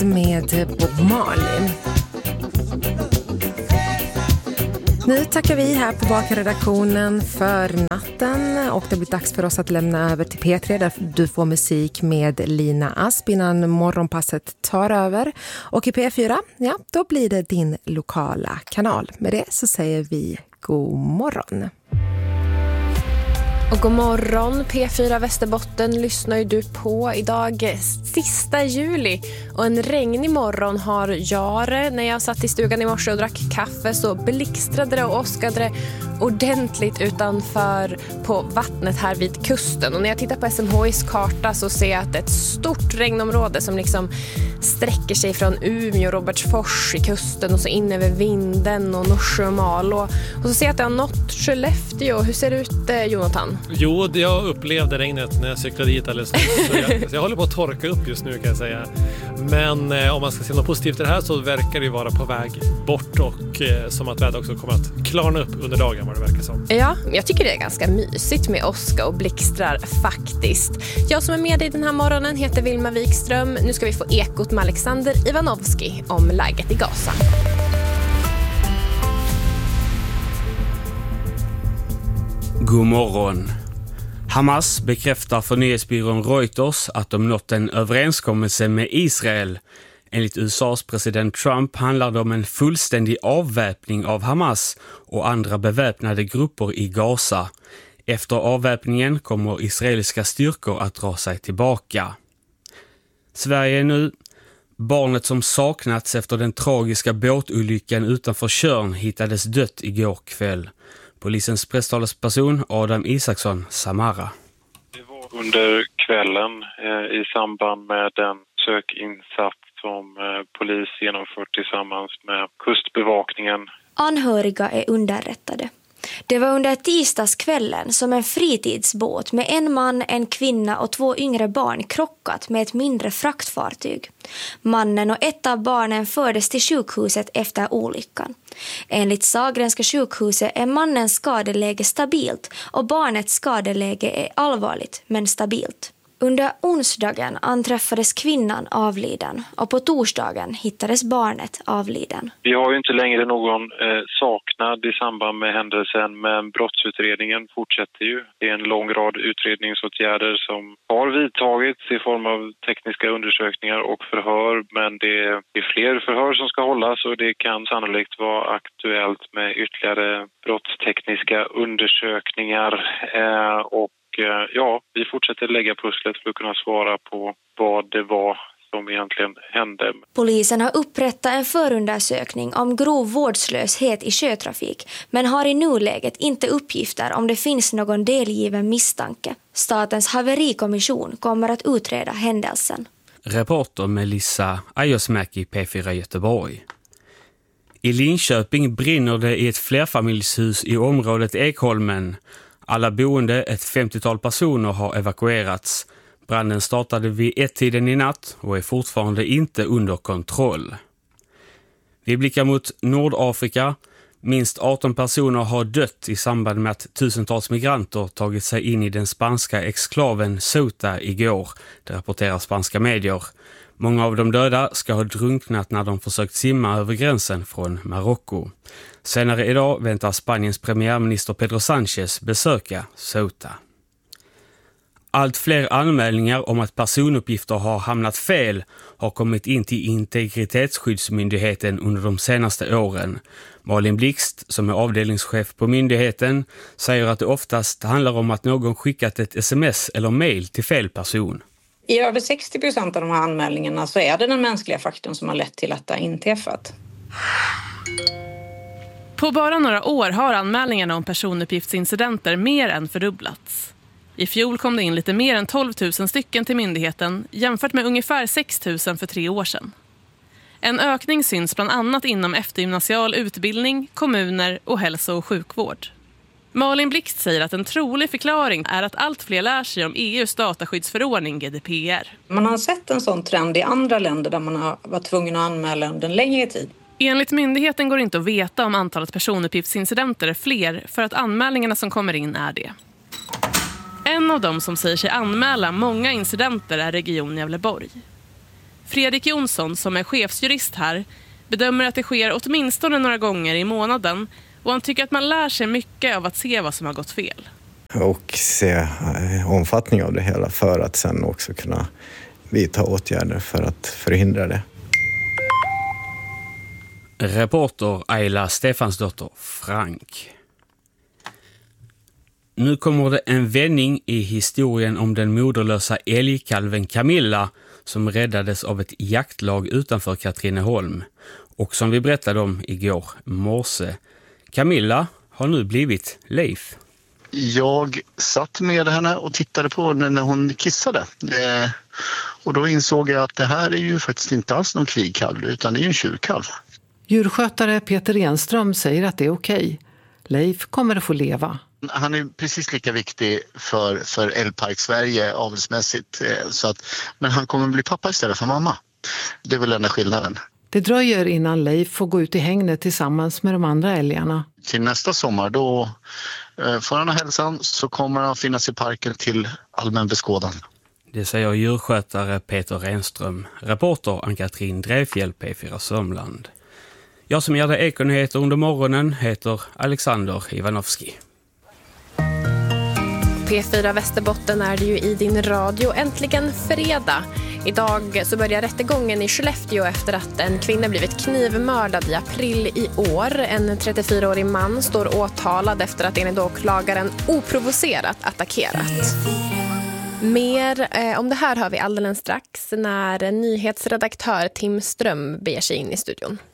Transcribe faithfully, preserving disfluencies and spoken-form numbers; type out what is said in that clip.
med Bob Marley. Nu tackar vi här på Vakenredaktionen för natten och det blir dags för oss att lämna över till P tre där du får musik med Lina Asp innan morgonpasset tar över. Och i P fyra, ja, då blir det din lokala kanal. Med det så säger vi god morgon. Och god morgon, P fyra Västerbotten lyssnar ju du på idag sista juli. Och en regnig morgon har jag. När jag satt i stugan i morse och drack kaffe så blixtrade det och åskade det ordentligt utanför på vattnet här vid kusten. Och när jag tittar på S M H I:s karta så ser jag att det är ett stort regnområde som liksom sträcker sig från Umeå, Robertsfors i kusten och så in över Vinden och Norsjö och Malå. Och så ser jag att det har nått Skellefteå. Hur ser det ut, Jonathan? Jo, jag upplevde regnet när jag cyklade hit alldeles nyss. Så jag, så jag håller på att torka upp just nu kan jag säga. Men eh, om man ska se något positivt i det här så verkar det vara på väg bort och eh, som att vädret också kommer att klarna upp under dagen vad det verkar som. Ja, jag tycker det är ganska mysigt med åska och blixtrar faktiskt. Jag som är med dig den här morgonen heter Vilma Wikström. Nu ska vi få ekot med Alexander Ivanovski om läget i Gaza. God morgon. Hamas bekräftar för nyhetsbyrån Reuters att de nått en överenskommelse med Israel. Enligt U S A:s president Trump handlar det om en fullständig avväpning av Hamas och andra beväpnade grupper i Gaza. Efter avväpningen kommer israeliska styrkor att dra sig tillbaka. Sverige är nu. Barnet som saknats efter den tragiska båtolyckan utanför Tjörn hittades dött igår kväll. Polisens presstalesperson Adam Isaksson Samara. Det var under kvällen eh, i samband med den sökinsats som eh, polis genomfört tillsammans med kustbevakningen. Anhöriga är underrättade. Det var under tisdagskvällen som en fritidsbåt med en man, en kvinna och två yngre barn krockat med ett mindre fraktfartyg. Mannen och ett av barnen fördes till sjukhuset efter olyckan. Enligt Sahlgrenska sjukhuset är mannens skadeläge stabilt och barnets skadeläge är allvarligt men stabilt. Under onsdagen anträffades kvinnan avliden och på torsdagen hittades barnet avliden. Vi har ju inte längre någon eh, saknad i samband med händelsen, men brottsutredningen fortsätter ju. Det är en lång rad utredningsåtgärder som har vidtagits i form av tekniska undersökningar och förhör, men det är fler förhör som ska hållas och det kan sannolikt vara aktuellt med ytterligare brottstekniska undersökningar eh, och ja, vi fortsätter lägga pusslet för att kunna svara på vad det var som egentligen hände. Polisen har upprättat en förundersökning om grov vårdslöshet i sjötrafik men har i nuläget inte uppgifter om det finns någon delgiven misstanke. Statens haverikommission kommer att utreda händelsen. Reporter Melissa Ajosmäki, P fyra Göteborg. I Linköping brinner det i ett flerfamiljshus i området Ekholmen. Alla boende, ett femtiotal personer, har evakuerats. Branden startade vid ett-tiden i natt och är fortfarande inte under kontroll. Vi blickar mot Nordafrika. Minst arton personer har dött i samband med att tusentals migranter tagit sig in i den spanska exklaven Ceuta igår, det rapporterar spanska medier. Många av de döda ska ha drunknat när de försökt simma över gränsen från Marocko. Senare idag väntar Spaniens premiärminister Pedro Sánchez besöka Ceuta. Allt fler anmälningar om att personuppgifter har hamnat fel har kommit in till Integritetsskyddsmyndigheten under de senaste åren. Malin Blixt, som är avdelningschef på myndigheten, säger att det oftast handlar om att någon skickat ett sms eller mail till fel person. I över sextio procent av de här anmälningarna så är det den mänskliga faktorn som har lett till att det har inträffat. På bara några år har anmälningarna om personuppgiftsincidenter mer än fördubblats. I fjol kom det in lite mer än tolv tusen stycken till myndigheten jämfört med ungefär sex tusen för tre år sedan. En ökning syns bland annat inom eftergymnasial utbildning, kommuner och hälso- och sjukvård. Malin Blixt säger att en trolig förklaring är att allt fler lär sig om E U:s dataskyddsförordning G D P R. Man har sett en sån trend i andra länder där man har varit tvungen att anmäla under en längre tid. Enligt myndigheten går det inte att veta om antalet personuppgiftsincidenter är fler för att anmälningarna som kommer in är det. En av dem som säger sig anmäla många incidenter är Region Gävleborg. Fredrik Jonsson, som är chefsjurist här, bedömer att det sker åtminstone några gånger i månaden och han tycker att man lär sig mycket av att se vad som har gått fel. Och se omfattning av det hela för att sen också kunna vidta åtgärder för att förhindra det. Reporter Ayla Stefansdotter Frank. Nu kommer det en vändning i historien om den moderlösa älgkalven Camilla som räddades av ett jaktlag utanför Katrineholm och som vi berättade om igår morse. Camilla har nu blivit Leif. Jag satt med henne och tittade på henne när hon kissade. Eh, och då insåg jag att det här är ju faktiskt inte alls någon kvigkalv utan det är en tjurkalv. Djurskötare Peter Enström säger att det är okej. Leif kommer att få leva. Han är precis lika viktig för, för Älgpark Sverige avelsmässigt. Eh, så att, men han kommer bli pappa istället för mamma. Det är väl enda skillnaden. Det dröjer innan Leif får gå ut i hängnet tillsammans med de andra älgarna. Till nästa sommar då eh, får han ha hälsan så kommer han finnas i parken till allmän beskådan. Det säger djurskötare Peter Renström, reporter Ann-Katrin Drevfjäll, P fyra Sörmland. Jag som gör det Ekonyheter under morgonen heter Alexander Ivanovski. P fyra Västerbotten är det ju i din radio äntligen fredag. Idag så börjar rättegången i Skellefteå efter att en kvinna blivit knivmördad i april i år. En trettiofyraårig man står åtalad efter att enligt åklagaren oprovocerat attackerat. Mer eh, om det här hör vi alldeles strax när nyhetsredaktör Tim Ström beger sig in i studion.